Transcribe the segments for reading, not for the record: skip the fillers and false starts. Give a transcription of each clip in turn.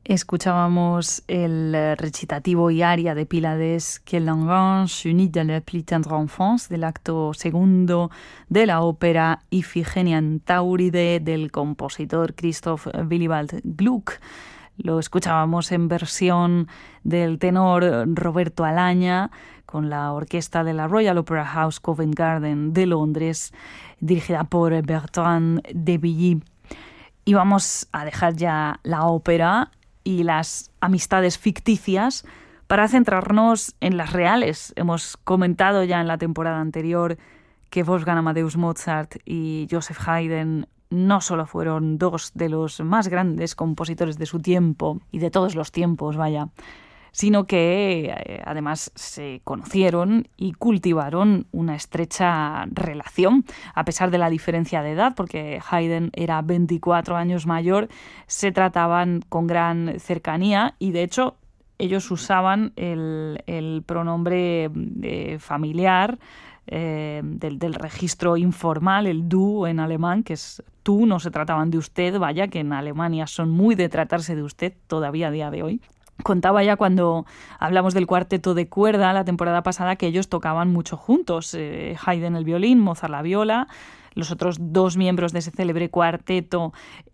Escuchábamos el recitativo y aria de Pylades que Langrange unit de la plus tendre enfance del acto segundo de la ópera Ifigenia en Táuride del compositor Christoph Willibald Gluck. Lo escuchábamos en versión del tenor Roberto Alaña con la orquesta de la Royal Opera House Covent Garden de Londres, dirigida por Bertrand de Billy. Y vamos a dejar ya la ópera y las amistades ficticias para centrarnos en las reales. Hemos comentado ya en la temporada anterior que Wolfgang Amadeus Mozart y Joseph Haydn no solo fueron dos de los más grandes compositores de su tiempo y de todos los tiempos, sino que además se conocieron y cultivaron una estrecha relación, a pesar de la diferencia de edad, porque Haydn era 24 años mayor, se trataban con gran cercanía y de hecho ellos usaban el pronombre familiar del registro informal, el du en alemán, que es tú, no se trataban de usted, que en Alemania son muy de tratarse de usted todavía a día de hoy. Contaba ya cuando hablamos del cuarteto de cuerda la temporada pasada que ellos tocaban mucho juntos, Haydn el violín, Mozart la viola. Los otros dos miembros de ese célebre cuarteto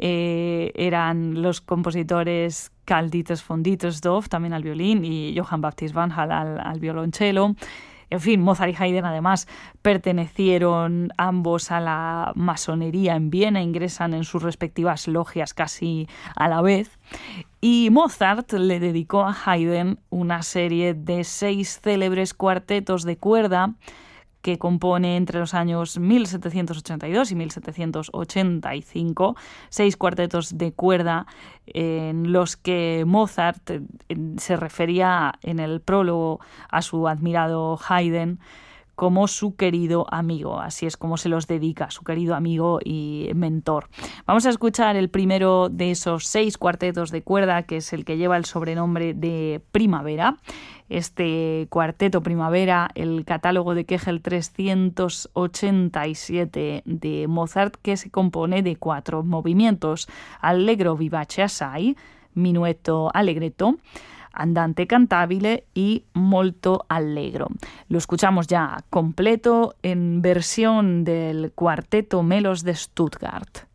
eran los compositores Karl Dieters von Dietersdorf, también al violín, y Johann Baptist van Hall al violonchelo. En fin, Mozart y Haydn además pertenecieron ambos a la masonería en Viena, ingresan en sus respectivas logias casi a la vez. Y Mozart le dedicó a Haydn una serie de 6 célebres cuartetos de cuerda que compone entre los años 1782 y 1785, 6 cuartetos de cuerda en los que Mozart se refería en el prólogo a su admirado Haydn como su querido amigo. Así es como se los dedica, su querido amigo y mentor. Vamos a escuchar el primero de esos 6 cuartetos de cuerda, que es el que lleva el sobrenombre de Primavera. Este cuarteto Primavera, el catálogo de Kegel 387 de Mozart, que se compone de 4 movimientos: Allegro vivace assai, Minuetto allegretto, Andante cantabile y Molto allegro. Lo escuchamos ya completo en versión del cuarteto Melos de Stuttgart.